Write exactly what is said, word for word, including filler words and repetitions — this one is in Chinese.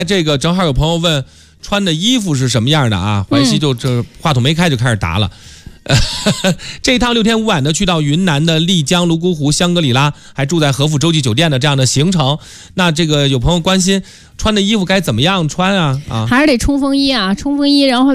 这个正好有朋友问穿的衣服是什么样的啊？淮西就这话筒没开就开始答了。呃、这一趟六天五晚的去到云南的丽江、泸沽湖、香格里拉，还住在和富洲际酒店的这样的行程，那这个有朋友关心穿的衣服该怎么样穿啊？啊， 还是得冲锋衣啊，冲锋衣，然后。